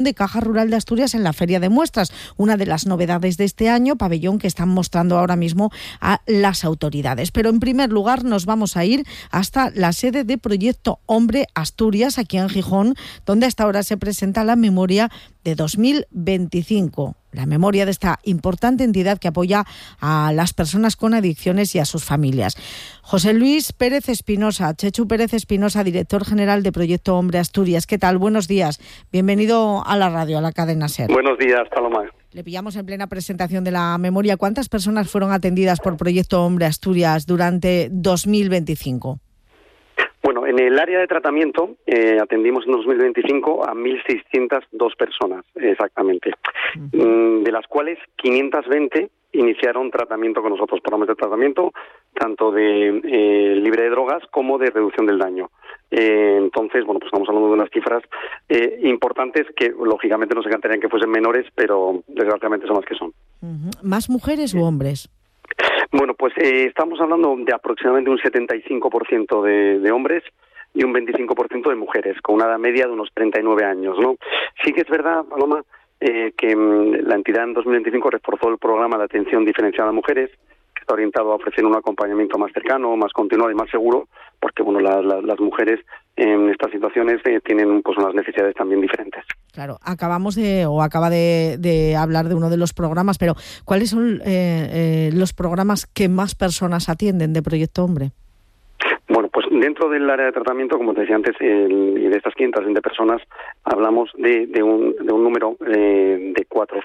de Caja Rural de Asturias en la Feria de Muestras, una de las novedades de este año, pabellón que están mostrando ahora mismo a las autoridades. Pero en primer lugar nos vamos a ir hasta la sede de Proyecto Hombre Asturias, aquí en Gijón, donde hasta ahora se presenta la memoria de 2025. La memoria de esta importante entidad que apoya a las personas con adicciones y a sus familias. José Luis Pérez Espinosa, Chechu Pérez Espinosa, director general de Proyecto Hombre Asturias. ¿Qué tal? Buenos días. Bienvenido a la radio, a la cadena SER. Buenos días, Paloma. Le pillamos en plena presentación de la memoria. ¿Cuántas personas fueron atendidas por Proyecto Hombre Asturias durante 2025? Bueno, en el área de tratamiento atendimos en 2025 a 1.602 personas, exactamente, de las cuales 520 iniciaron tratamiento con nosotros, programas de tratamiento, tanto de libre de drogas como de reducción del daño. Entonces, bueno, pues estamos hablando de unas cifras importantes que, lógicamente, nos encantarían que fuesen menores, pero desgraciadamente son las que son. ¿Más mujeres u hombres? Bueno, pues estamos hablando de aproximadamente un 75% de hombres y un 25% de mujeres, con una edad media de unos 39 años, ¿no? Sí que es verdad, Paloma, que la entidad en 2025 reforzó el programa de atención diferenciada a mujeres, que está orientado a ofrecer un acompañamiento más cercano, más continuado y más seguro, porque bueno, las mujeres en estas situaciones tienen pues unas necesidades también diferentes. Claro, acaba de hablar de uno de los programas, pero ¿cuáles son los programas que más personas atienden de Proyecto Hombre? Bueno, pues dentro del área de tratamiento, como te decía antes, y de estas 520 personas, hablamos de un número de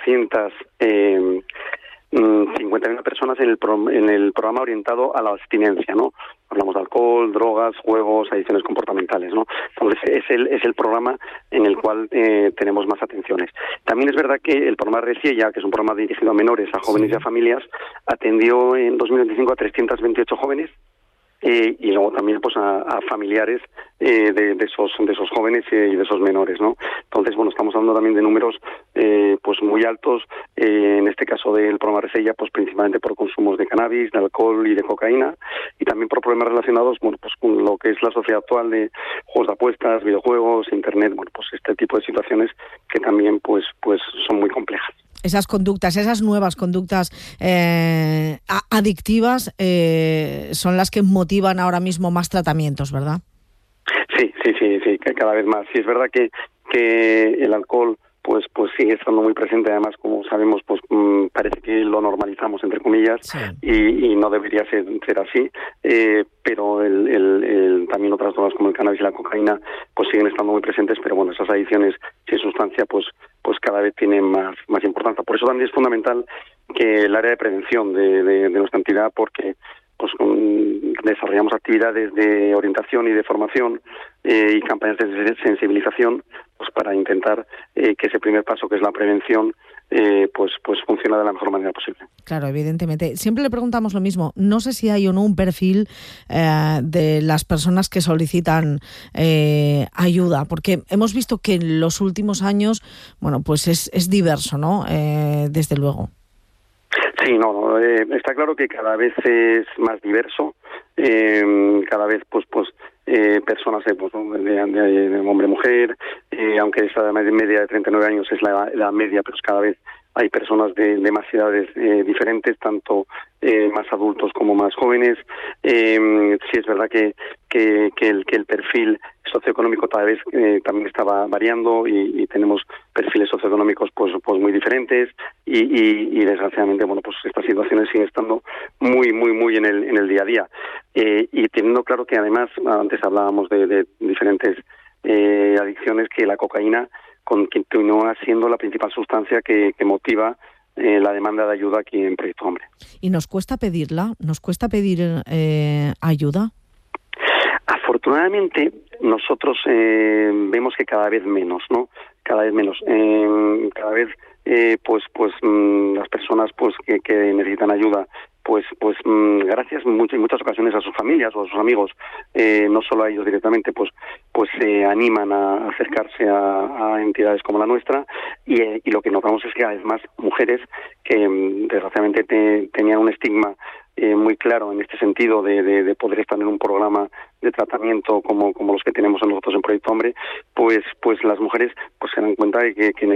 451 personas en el programa orientado a la abstinencia, ¿no? Hablamos de alcohol, drogas, juegos, adicciones comportamentales, ¿no? Entonces es el programa en el cual tenemos más atenciones. También es verdad que el programa Reciella, que es un programa dirigido a menores, a jóvenes y a familias, atendió en 2025 a 328 jóvenes. Y luego también pues a familiares de esos jóvenes y de esos menores, ¿no? Entonces, bueno, estamos hablando también de números pues muy altos, en este caso del programa Resella, pues principalmente por consumos de cannabis, de alcohol y de cocaína, y también por problemas relacionados, bueno, pues con lo que es la sociedad actual de juegos de apuestas, videojuegos, internet, bueno, pues este tipo de situaciones que también pues son muy complejas. Esas conductas, esas nuevas conductas adictivas son las que motivan ahora mismo más tratamientos, ¿verdad? Sí, que cada vez más. Sí, es verdad que el alcohol pues sigue estando muy presente, además, como sabemos, pues parece que lo normalizamos, entre comillas, sí. y no debería ser así, pero también otras drogas como el cannabis y la cocaína pues siguen estando muy presentes, pero bueno, esas adicciones sin sustancia pues cada vez tienen más importancia. Por eso también es fundamental que el área de prevención de nuestra entidad, porque pues desarrollamos actividades de orientación y de formación y campañas de sensibilización pues para intentar que ese primer paso, que es la prevención, pues funcione de la mejor manera posible. Claro, evidentemente. Siempre le preguntamos lo mismo. No sé si hay o no un perfil de las personas que solicitan ayuda, porque hemos visto que en los últimos años, bueno, pues es diverso, ¿no? Desde luego. Sí, no, está claro que cada vez es más diverso, cada vez pues personas de hombre-mujer, aunque esa edad media de 39 años es la edad media, pero cada vez hay personas de más edades diferentes, tanto más adultos como más jóvenes. Sí es verdad que el perfil socioeconómico cada vez también estaba variando y tenemos perfiles socioeconómicos pues muy diferentes y desgraciadamente bueno pues estas situaciones siguen estando muy en el día a día y teniendo claro que además antes hablábamos de diferentes adicciones, que la cocaína continúa siendo la principal sustancia que motiva la demanda de ayuda aquí en Proyecto Hombre. ¿Y nos cuesta pedirla? ¿Nos cuesta pedir ayuda? Afortunadamente, nosotros vemos que cada vez menos, ¿no? Cada vez menos. Cada vez, las personas que necesitan ayuda, gracias en muchas ocasiones a sus familias o a sus amigos, no solo a ellos directamente, pues se animan a acercarse a entidades como la nuestra y lo que notamos es que cada vez más mujeres que desgraciadamente tenían un estigma muy claro en este sentido de poder estar en un programa de tratamiento como los que tenemos nosotros en Proyecto Hombre, pues las mujeres pues se dan cuenta de que